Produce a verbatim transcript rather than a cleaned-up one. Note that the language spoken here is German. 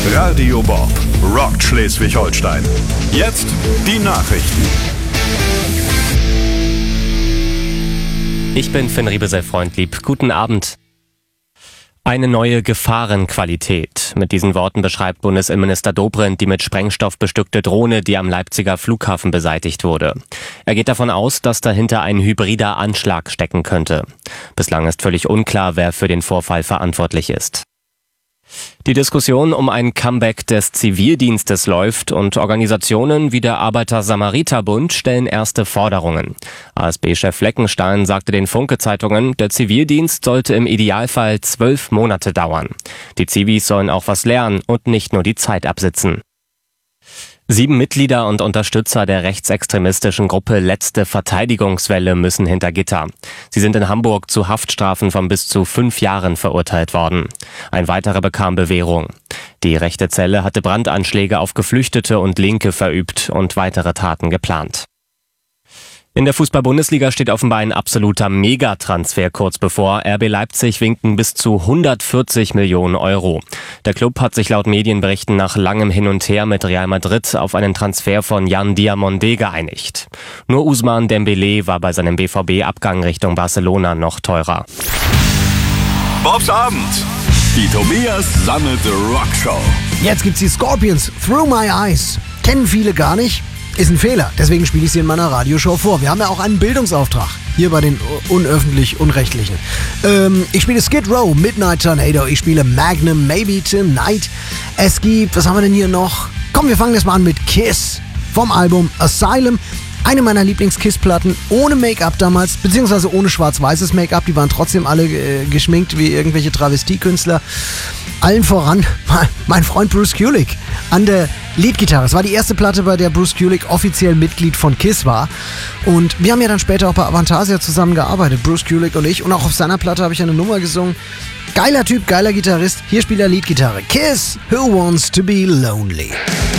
Radio Bob rockt Schleswig-Holstein. Jetzt die Nachrichten. Ich bin Finn Riebesell-Freundlieb. Guten Abend. Eine neue Gefahrenqualität. Mit diesen Worten beschreibt Bundesinnenminister Dobrindt die mit Sprengstoff bestückte Drohne, die am Leipziger Flughafen beseitigt wurde. Er geht davon aus, dass dahinter ein hybrider Anschlag stecken könnte. Bislang ist völlig unklar, wer für den Vorfall verantwortlich ist. Die Diskussion um ein Comeback des Zivildienstes läuft und Organisationen wie der Arbeiter-Samariter-Bund stellen erste Forderungen. A S B-Chef Fleckenstein sagte den Funke-Zeitungen, der Zivildienst sollte im Idealfall zwölf Monate dauern. Die Zivis sollen auch was lernen und nicht nur die Zeit absitzen. Sieben Mitglieder und Unterstützer der rechtsextremistischen Gruppe Letzte Verteidigungswelle müssen hinter Gitter. Sie sind in Hamburg zu Haftstrafen von bis zu fünf Jahren verurteilt worden. Ein weiterer bekam Bewährung. Die rechte Zelle hatte Brandanschläge auf Geflüchtete und Linke verübt und weitere Taten geplant. In der Fußball-Bundesliga steht offenbar ein absoluter Megatransfer kurz bevor. R B Leipzig winken bis zu hundertvierzig Millionen Euro. Der Club hat sich laut Medienberichten nach langem Hin und Her mit Real Madrid auf einen Transfer von Yan Diomandé geeinigt. Nur Ousmane Dembélé war bei seinem B V B-Abgang Richtung Barcelona noch teurer. Bobs Abend. Die Tobias Sammelte Rockshow. Jetzt gibt's die Scorpions, Through My Eyes. Kennen viele gar nicht. Ist ein Fehler, deswegen spiele ich sie in meiner Radioshow vor. Wir haben ja auch einen Bildungsauftrag, hier bei den unöffentlich-unrechtlichen. Ähm, ich spiele Skid Row, Midnight Tornado, ich spiele Magnum, Maybe Tonight. Es gibt, was haben wir denn hier noch? Komm, wir fangen jetzt mal an mit Kiss vom Album Asylum. Eine meiner Lieblings-Kiss-Platten, ohne Make-up damals, beziehungsweise ohne schwarz-weißes Make-up. Die waren trotzdem alle äh, geschminkt wie irgendwelche Travestiekünstler. Allen voran mein Freund Bruce Kulick an der Leadgitarre. Es war die erste Platte, bei der Bruce Kulick offiziell Mitglied von Kiss war. Und wir haben ja dann später auch bei Avantasia zusammengearbeitet, Bruce Kulick und ich. Und auch auf seiner Platte habe ich eine Nummer gesungen. Geiler Typ, geiler Gitarrist. Hier spielt er Leadgitarre. Kiss, Who Wants to Be Lonely?